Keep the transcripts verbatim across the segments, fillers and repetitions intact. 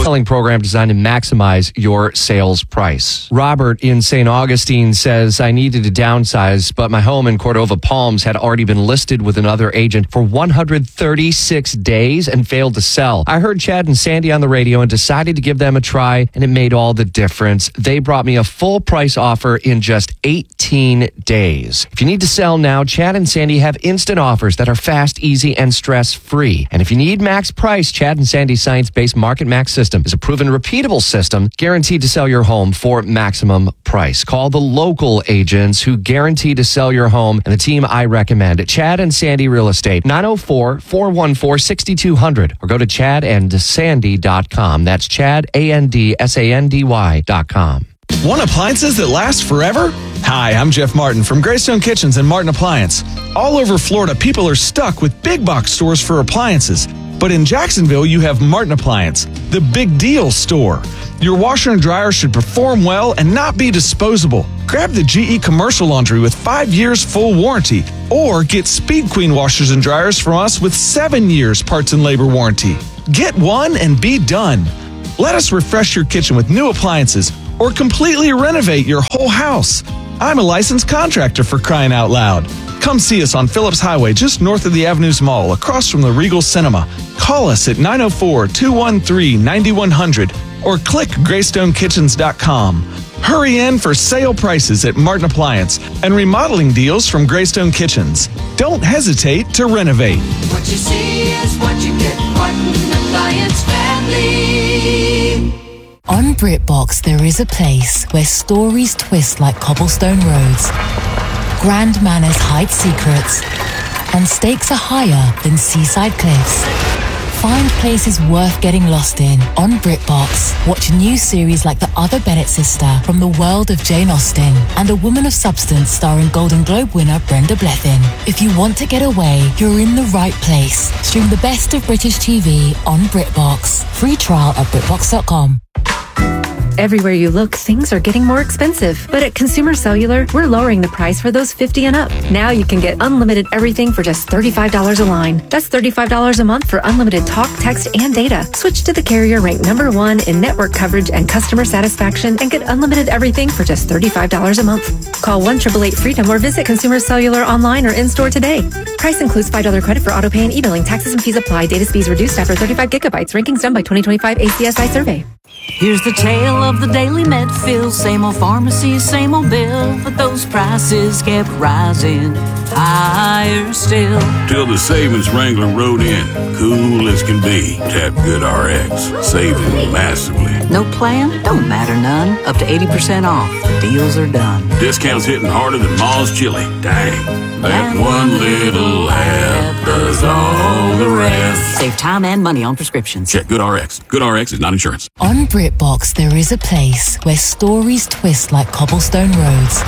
selling program designed to maximize your sales price. Robert in Saint Augustine says, I needed to downsize, but my home in Cordova Palms had already been listed with another agent for one hundred thirty-six days and failed to sell. I heard Chad and Sandy on the radio and decided to give them a try, and it made all the difference. They brought me a full price offer in just eighteen days. If you need to sell now, Chad and Sandy have instant offers that are fast, easy, and stress-free. And if you need max price, Chad and Sandy's science-based Market Max system is a proven, repeatable system guaranteed to sell your home for maximum price. Call the local agents who guarantee to sell your home and the team I recommend at Chad and Sandy Real Estate, nine oh four, four one four, six two zero zero, or go to chad and sandy dot com. That's Chad, A N D S A N D Y dot com. Want appliances that last forever? Hi, I'm Jeff Martin from Greystone Kitchens and Martin Appliance. All over Florida, people are stuck with big box stores for appliances. But in Jacksonville, you have Martin Appliance, the big deal store. Your washer and dryer should perform well and not be disposable. Grab the G E Commercial Laundry with five years full warranty, or get Speed Queen washers and dryers from us with seven years parts and labor warranty. Get one and be done. Let us refresh your kitchen with new appliances or completely renovate your whole house. I'm a licensed contractor, for crying out loud. Come see us on Phillips Highway, just north of the Avenues Mall, across from the Regal Cinema. Call us at nine oh four, two one three, nine one zero zero or click greystone kitchens dot com. Hurry in for sale prices at Martin Appliance and remodeling deals from Greystone Kitchens. Don't hesitate to renovate. What you see is what you get. Martin Appliance Family. On BritBox, there is a place where stories twist like cobblestone roads, grand manners hide secrets, and stakes are higher than seaside cliffs. Find places worth getting lost in on BritBox. Watch a new series like The Other Bennett Sister from the world of Jane Austen and A Woman of Substance starring Golden Globe winner Brenda Blethyn. If you want to get away, you're in the right place. Stream the best of British T V on BritBox. Free trial at britbox dot com. Everywhere you look, things are getting more expensive. But at Consumer Cellular, we're lowering the price for those fifty and up. Now you can get unlimited everything for just thirty-five dollars a line. That's thirty-five dollars a month for unlimited talk, text, and data. Switch to the carrier ranked number one in network coverage and customer satisfaction and get unlimited everything for just thirty-five dollars a month. Call one eight eight eight FREEDOM or visit Consumer Cellular online or in-store today. Price includes five dollars credit for auto pay and e-billing. Taxes and fees apply. Data speeds reduced after thirty-five gigabytes. Rankings done by twenty twenty-five A C S I survey. Here's the tale of the daily med fill. Same old pharmacy, same old bill, but those prices kept rising higher still. Till the savings wrangler rode in, cool as can be. Tap GoodRx, saving massively. No plan? Don't matter none. Up to eighty percent off. Deals are done. Discounts hitting harder than Ma's chili. Dang. That one little app does all the rest. Save time and money on prescriptions. Check GoodRx. GoodRx is not insurance. On BritBox, there is a place where stories twist like cobblestone roads,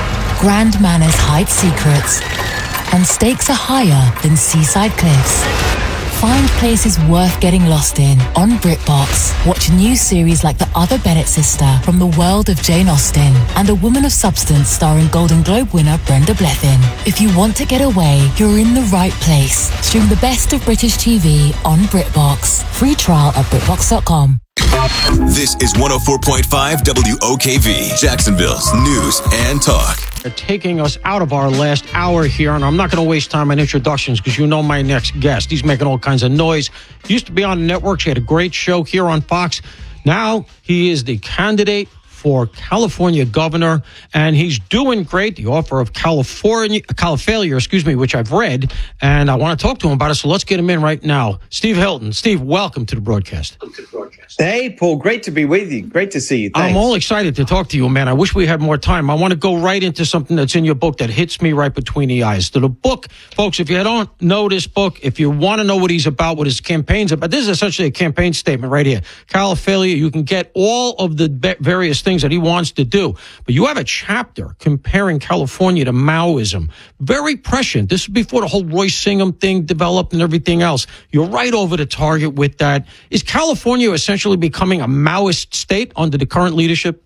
grand manners hide secrets, and stakes are higher than seaside cliffs. Find places worth getting lost in on BritBox. Watch a new series like The Other Bennett Sister from the world of Jane Austen and A Woman of Substance starring Golden Globe winner Brenda Blethyn. If you want to get away, you're in the right place. Stream the best of British T V on BritBox. Free trial at britbox dot com. This is one oh four point five W O K V, Jacksonville's news and talk. They're taking us out of our last hour here, and I'm not going to waste time on introductions because you know my next guest. He's making all kinds of noise. He used to be on the network. He had a great show here on Fox. Now he is the candidate for California governor, and he's doing great. The offer of California, Califailure, excuse me, which I've read, and I want to talk to him about it, so let's get him in right now. Steve Hilton. Steve, welcome to the broadcast. Welcome to the broadcast. Hey, Paul, great to be with you. Great to see you. Thanks. I'm all excited to talk to you, man. I wish we had more time. I want to go right into something that's in your book that hits me right between the eyes. So the book, folks, if you don't know this book, if you want to know what he's about, what his campaign's about, this is essentially a campaign statement right here. Califailure, you can get all of the various things that he wants to do. But you have a chapter comparing California to Maoism. Very prescient. This is before the whole Royce Singham thing developed and everything else. You're right over the target with that. Is California essentially becoming a Maoist state under the current leadership?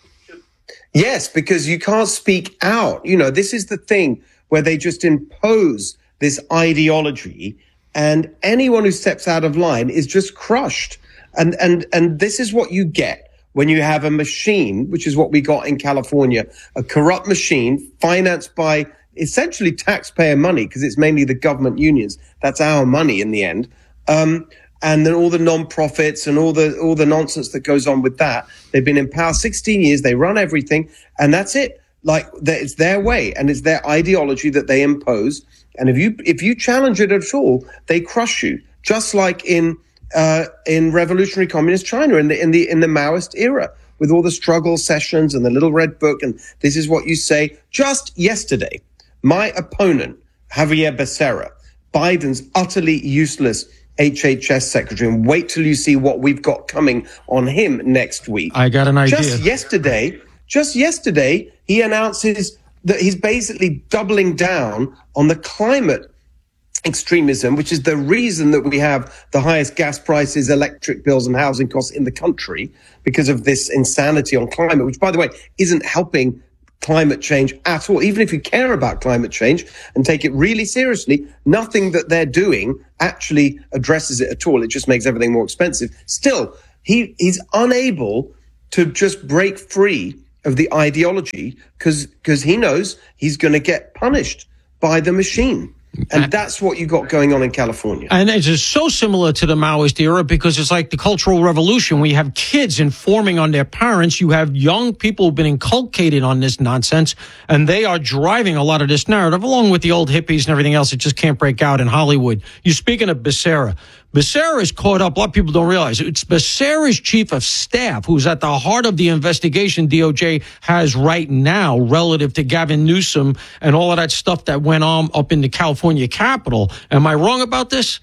Yes, because you can't speak out. You know, this is the thing where they just impose this ideology, and anyone who steps out of line is just crushed. And, and, and this is what you get when you have a machine, which is what we got in California, a corrupt machine financed by essentially taxpayer money, because it's mainly the government unions. That's our money in the end. Um, and then all the non-profits and all the all the nonsense that goes on with that. They've been in power sixteen years. They run everything, and that's it. Like, it's their way, and it's their ideology that they impose. And if you if you challenge it at all, they crush you. Just like in uh, in revolutionary communist China in the in the in the Maoist era, with all the struggle sessions and the little red book, and this is what you say. Just yesterday, my opponent, Javier Becerra, Biden's utterly useless H H S secretary, and wait till you see what we've got coming on him next week. I got an idea. Just yesterday, just yesterday, he announces that he's basically doubling down on the climate extremism, which is the reason that we have the highest gas prices, electric bills, and housing costs in the country, because of this insanity on climate, which, by the way, isn't helping climate change at all. Even if you care about climate change and take it really seriously, nothing that they're doing actually addresses it at all. It just makes everything more expensive. Still, he he's unable to just break free of the ideology because because he knows he's going to get punished by the machine. And that's what you got going on in California. And it's just so similar to the Maoist era, because it's like the Cultural Revolution. We have kids informing on their parents. You have young people who've been inculcated on this nonsense, and they are driving a lot of this narrative, along with the old hippies and everything else that just can't break out in Hollywood. You're speaking of Becerra. Becerra is caught up. A lot of people don't realize it. It's Becerra's chief of staff who's at the heart of the investigation D O J has right now relative to Gavin Newsom and all of that stuff that went on up in the California Capitol. Am I wrong about this?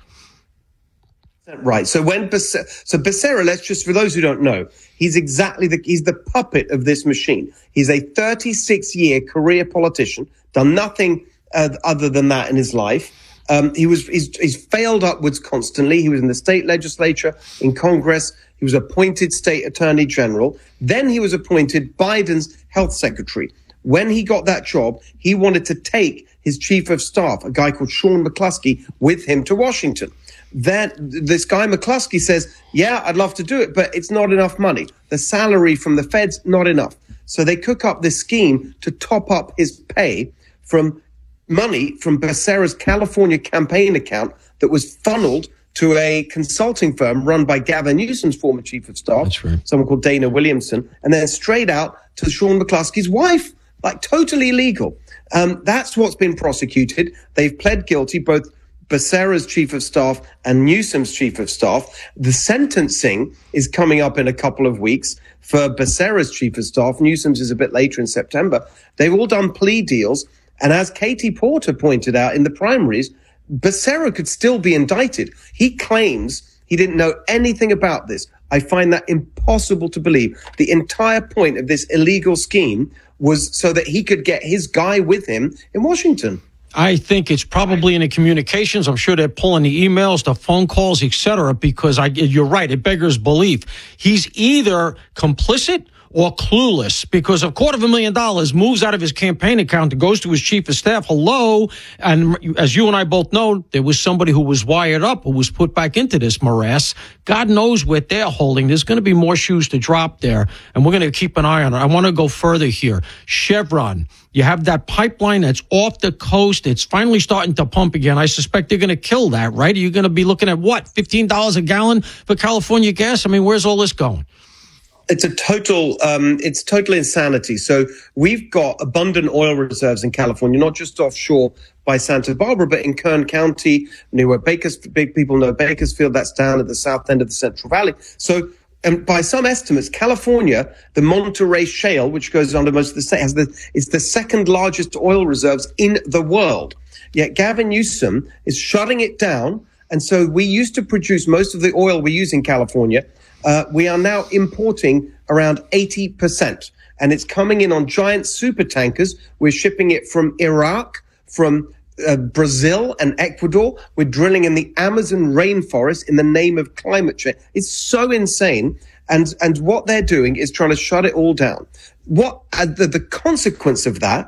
Right. So when Becerra, so Becerra, let's just, for those who don't know, he's exactly the, he's the puppet of this machine. He's a thirty-six year career politician, done nothing uh, other than that in his life. Um, he was, he's, he's failed upwards constantly. He was in the state legislature, in Congress. He was appointed state attorney general. Then he was appointed Biden's health secretary. When he got that job, he wanted to take his chief of staff, a guy called Sean McCluskey, with him to Washington. Then this guy McCluskey says, yeah, I'd love to do it, but it's not enough money. The salary from the feds, not enough. So they cook up this scheme to top up his pay from money from Becerra's California campaign account that was funneled to a consulting firm run by Gavin Newsom's former chief of staff, That's right. someone called Dana Williamson, and then straight out to Sean McCluskey's wife, like totally illegal. Um, that's what's been prosecuted. They've pled guilty, both Becerra's chief of staff and Newsom's chief of staff. The sentencing is coming up in a couple of weeks for Becerra's chief of staff. Newsom's is a bit later in September. They've all done plea deals. And as Katie Porter pointed out in the primaries, Becerra could still be indicted. He claims he didn't know anything about this. I find that impossible to believe. The entire point of this illegal scheme was so that he could get his guy with him in Washington. I think it's probably in the communications. I'm sure they're pulling the emails, the phone calls, et cetera, because I, you're right. It beggars belief. He's either complicit or clueless, because a quarter of a million dollars moves out of his campaign account and goes to his chief of staff. Hello. And as you and I both know, there was somebody who was wired up, who was put back into this morass. God knows what they're holding. There's going to be more shoes to drop there, and we're going to keep an eye on it. I want to go further here. Chevron. You have that pipeline that's off the coast. It's finally starting to pump again. I suspect they're going to kill that, right? Are you going to be looking at what, fifteen dollars a gallon for California gas? I mean, where's all this going? It's a total, um, it's total insanity. So we've got abundant oil reserves in California, not just offshore by Santa Barbara, but in Kern County, near where Bakers, big people know Bakersfield. That's down at the south end of the Central Valley. So, and by some estimates, California, the Monterey Shale, which goes under most of the state, has the, is the second largest oil reserves in the world. Yet Gavin Newsom is shutting it down. And so we used to produce most of the oil we use in California. Uh, we are now importing around eighty percent, and it's coming in on giant super tankers. We're shipping it from Iraq, from uh, Brazil and Ecuador. We're drilling in the Amazon rainforest in the name of climate change. It's so insane. And, and what they're doing is trying to shut it all down. What uh, the, the consequence of that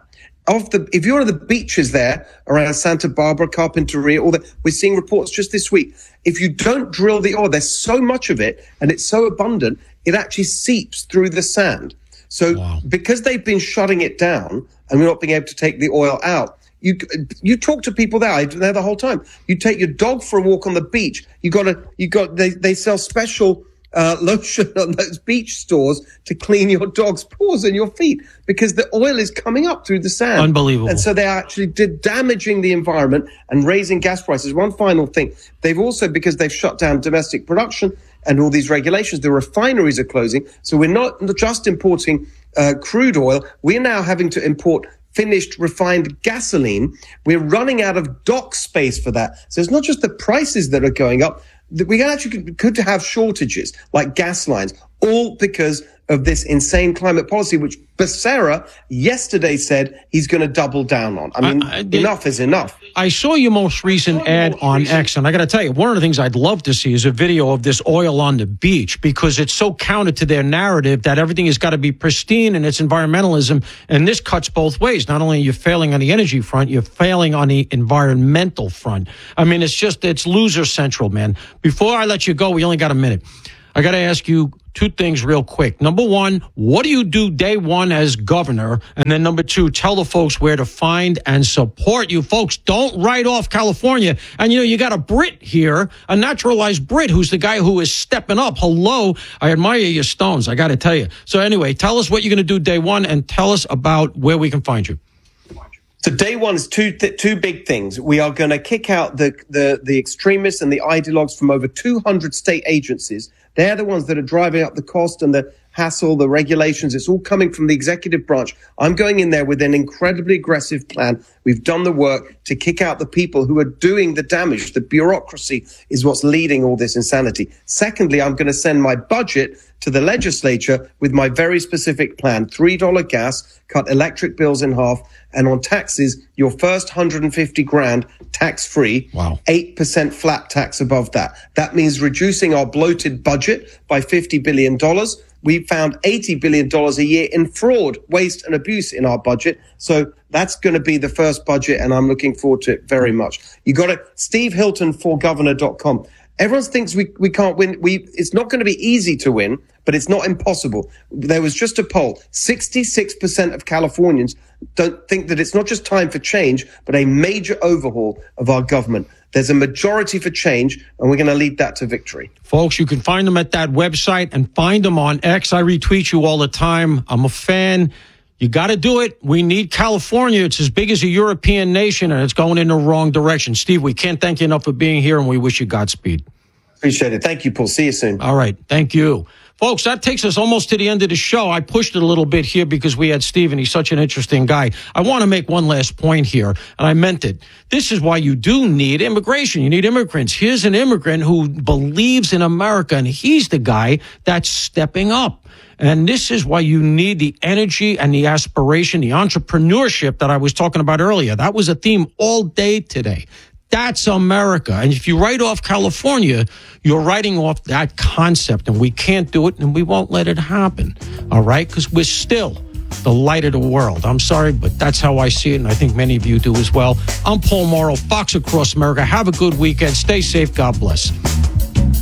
of the, if you're on the beaches there around Santa Barbara, Carpinteria, all that, we're seeing reports just this week. If you don't drill the oil, there's so much of it and it's so abundant, it actually seeps through the sand. So wow. because they've been shutting it down and we're not being able to take the oil out, you you talk to people there, I there the whole time. You take your dog for a walk on the beach. You got to, you got, they, they sell special Uh, lotion on those beach stores to clean your dog's paws and your feet because the oil is coming up through the sand. Unbelievable. And so they're actually did damaging the environment and raising gas prices. One final thing. They've also, because they've shut down domestic production and all these regulations, the refineries are closing. So we're not just importing uh, crude oil. We're now having to import finished refined gasoline. We're running out of dock space for that. So it's not just the prices that are going up. We actually could, could have shortages like gas lines, all because of this insane climate policy, which Becerra yesterday said he's going to double down on. I mean, I, I did, enough is enough. I saw your most recent ad on recent. X, and I got to tell you, one of the things I'd love to see is a video of this oil on the beach because it's so counter to their narrative that everything has got to be pristine and it's environmentalism. And this cuts both ways. Not only are you failing on the energy front, you're failing on the environmental front. I mean, it's just, it's loser central, man. Before I let you go, we only got a minute. I got to ask you two things real quick. Number one, what do you do day one as governor? And then number two, tell the folks where to find and support you. Folks, don't write off California. And, you know, you got a Brit here, a naturalized Brit, who's the guy who is stepping up. Hello. I admire your stones, I got to tell you. So anyway, tell us what you're going to do day one and tell us about where we can find you. So day one is two th- two big things. We are going to kick out the, the, the extremists and the ideologues from over two hundred state agencies. They're the ones that are driving up the cost and the hassle, the regulations. It's all coming from the executive branch. I'm going in there with an incredibly aggressive plan. We've done the work to kick out the people who are doing the damage. The bureaucracy is what's leading all this insanity. Secondly, I'm going to send my budget to the legislature with my very specific plan. three dollars gas, cut electric bills in half, and on taxes, your first one hundred fifty grand tax-free, wow. eight percent flat tax above that. That means reducing our bloated budget by fifty billion dollars. We found eighty billion dollars a year in fraud, waste, and abuse in our budget. So that's going to be the first budget, and I'm looking forward to it very much. You got it, Steve Hilton for governor dot com. Everyone thinks we, we can't win. We It's not going to be easy to win, but it's not impossible. There was just a poll. sixty-six percent of Californians don't think that it's not just time for change, but a major overhaul of our government. There's a majority for change, and we're going to lead that to victory. Folks, you can find them at that website and find them on X. I retweet you all the time. I'm a fan. You got to do it. We need California. It's as big as a European nation, and it's going in the wrong direction. Steve, we can't thank you enough for being here, and we wish you Godspeed. Appreciate it. Thank you, Paul. See you soon. All right. Thank you. Folks, that takes us almost to the end of the show. I pushed it a little bit here because we had Steve, and he's such an interesting guy. I want to make one last point here, and I meant it. This is why you do need immigration. You need immigrants. Here's an immigrant who believes in America, and he's the guy that's stepping up. And this is why you need the energy and the aspiration, the entrepreneurship that I was talking about earlier. That was a theme all day today. That's America. And if you write off California, you're writing off that concept, and we can't do it, and we won't let it happen. All right? Because we're still the light of the world. I'm sorry, but that's how I see it, and I think many of you do as well. I'm Paul Morrow, Fox Across America. Have a good weekend. Stay safe. God bless.